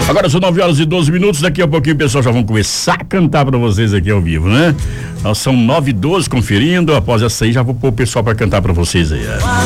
Agora são 9h12, daqui a pouquinho o pessoal já vão começar a cantar pra vocês aqui ao vivo, né? São 9h12 conferindo, após essa aí já vou pôr o pessoal pra cantar pra vocês aí.